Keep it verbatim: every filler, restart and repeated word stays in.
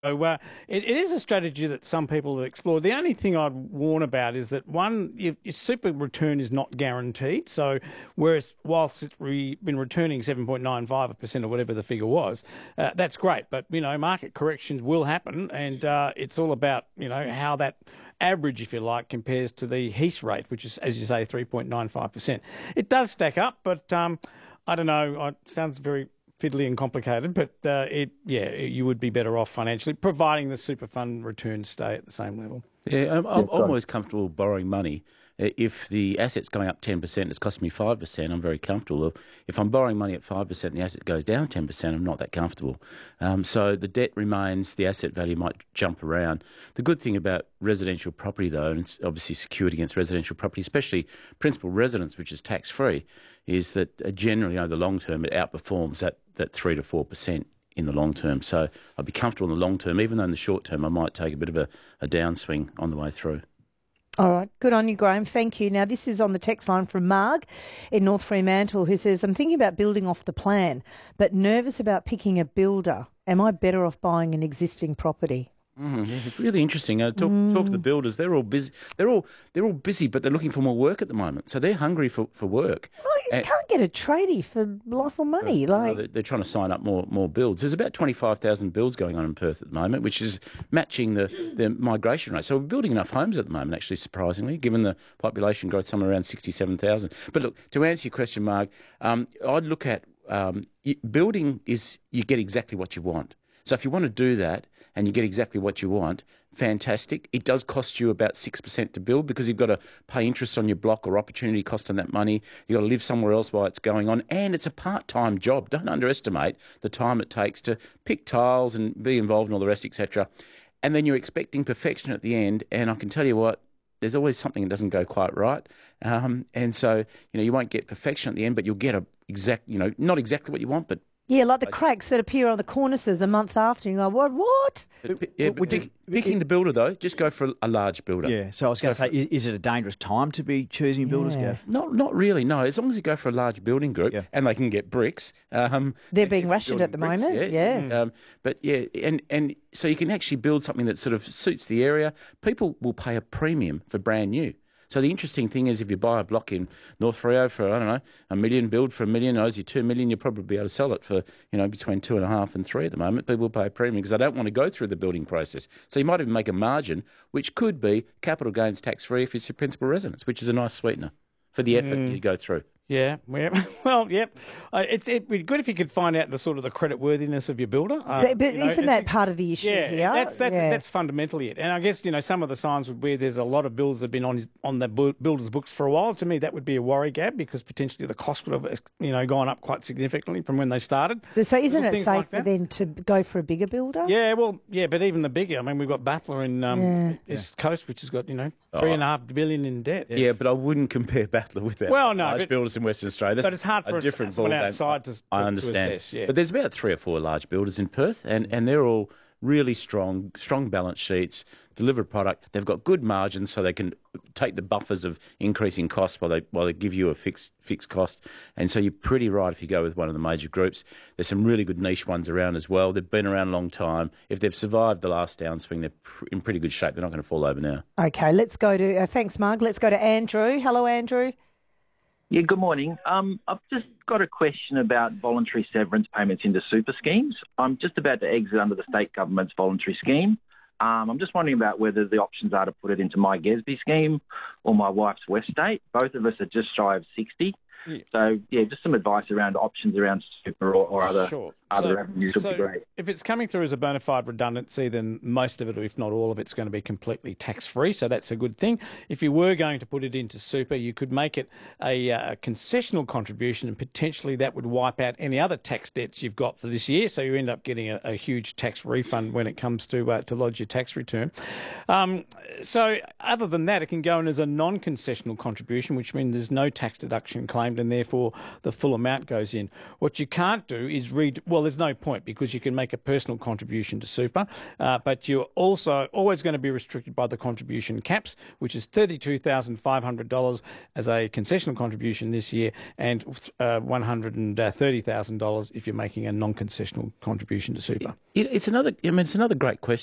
So uh, it, it is a strategy that some people have explored. The only thing I'd warn about is that, one, your, your super return is not guaranteed. So whereas whilst it's re, been returning seven point nine five percent or whatever the figure was, uh, that's great. But, you know, market corrections will happen, and uh, it's all about, you know, how that average, if you like, compares to the H E S rate, which is, as you say, three point nine five percent. It does stack up, but um, I don't know, it sounds very fiddly and complicated, but uh, it yeah, you would be better off financially, providing the super fund returns stay at the same level. Yeah, I'm, I'm always comfortable borrowing money. If the asset's going up ten percent, it's costing me five percent, I'm very comfortable. If I'm borrowing money at five percent and the asset goes down ten percent, I'm not that comfortable. Um, so the debt remains, the asset value might jump around. The good thing about residential property, though, and it's obviously secured against residential property, especially principal residence, which is tax-free, is that uh, generally over the long term it outperforms that, that three to four percent in the long term. So I'd be comfortable in the long term, even though in the short term I might take a bit of a, a downswing on the way through. All right. Good on you, Graham. Thank you. Now, this is on the text line from Marg in North Fremantle, who says, I'm thinking about building off the plan, but nervous about picking a builder. Am I better off buying an existing property? Mm, yeah, it's really interesting. Uh, talk, mm. talk to the builders. They're all busy. They're all they're all busy, but they're looking for more work at the moment. So they're hungry for, for work. Oh, you and, can't get a tradie for life or money. Uh, like no, they're, they're trying to sign up more more builds. There's about twenty-five thousand builds going on in Perth at the moment, which is matching the, the migration rate. So we're building enough homes at the moment, actually, surprisingly, given the population growth somewhere around sixty-seven thousand. But look, to answer your question, Mark, um, I'd look at um, building is you get exactly what you want. So if you want to do that and you get exactly what you want, fantastic. It does cost you about six percent to build because you've got to pay interest on your block or opportunity cost on that money. You've got to live somewhere else while it's going on. And it's a part-time job. Don't underestimate the time it takes to pick tiles and be involved in all the rest, et cetera. And then you're expecting perfection at the end. And I can tell you what, there's always something that doesn't go quite right. Um, and so, you know, you won't get perfection at the end, but you'll get a exact, you know, not exactly what you want, but yeah, like the cracks that appear on the cornices a month after. You go, what? What? Yeah, but pick, picking the builder, though, just go for a large builder. Yeah, so I was going to say, is, is it a dangerous time to be choosing builders, yeah. Gav? Not, not really, no. As long as you go for a large building group yeah. and they can get bricks. Um, They're being rationed at the bricks, moment, yeah. yeah. Um, but, yeah, and, and so you can actually build something that sort of suits the area. People will pay a premium for brand new. So the interesting thing is if you buy a block in North Freo for, I don't know, a million, build for a million, owes you two million, you'll probably be able to sell it for, you know, between two and a half and three at the moment. People will pay a premium because they don't want to go through the building process. So you might even make a margin, which could be capital gains tax-free if it's your principal residence, which is a nice sweetener for the effort mm. you go through. Yeah, well, yep. Uh, it's it'd be good if you could find out the sort of the credit worthiness of your builder. Uh, but but you know, isn't that part of the issue yeah, here? That's that, yeah, that's fundamentally it. And I guess you know some of the signs would be there's a lot of builders that have been on his, on the builders' books for a while. To me, that would be a worry, Gab, because potentially the cost would have you know gone up quite significantly from when they started. So isn't it safer like then to go for a bigger builder? Yeah, well, yeah, but even the bigger. I mean, we've got Battler in um, yeah. East Coast, which has got you know three oh. and a half billion in debt. Yeah, yeah but I wouldn't compare Battler with that. Well, no, large but, builders in Western Australia. That's but it's hard for a different someone outside to, to I understand. To assess, yeah. But there's about three or four large builders in Perth, and, and they're all really strong, strong balance sheets, deliver product. They've got good margins, so they can take the buffers of increasing costs while they while they give you a fixed fixed cost. And so you're pretty right if you go with one of the major groups. There's some really good niche ones around as well. They've been around a long time. If they've survived the last downswing, they're pr- in pretty good shape. They're not going to fall over now. Okay, let's go to uh, thanks, Mark. Let's go to Andrew. Hello, Andrew. Yeah, good morning. Um, I've just got a question about voluntary severance payments into super schemes. I'm just about to exit under the state government's voluntary scheme. Um, I'm just wondering about whether the options are to put it into my Gesby scheme or my wife's Weststate. Both of us are just shy of sixty. Yeah. So, yeah, just some advice around options around super or, or other sure. other so, avenues would so be great. If it's coming through as a bona fide redundancy, then most of it, if not all of it's going to be completely tax-free, so that's a good thing. If you were going to put it into super, you could make it a uh, concessional contribution and potentially that would wipe out any other tax debts you've got for this year, so you end up getting a, a huge tax refund when it comes to uh, to lodge your tax return. Um, so other than that, it can go in as a non-concessional contribution, which means there's no tax deduction claimed and therefore the full amount goes in. What you can't do is read, well, well, there's no point because you can make a personal contribution to super, uh, but you're also always going to be restricted by the contribution caps, which is thirty-two thousand five hundred dollars as a concessional contribution this year and uh, one hundred thirty thousand dollars if you're making a non-concessional contribution to super. It, it's another. I mean, it's another great question.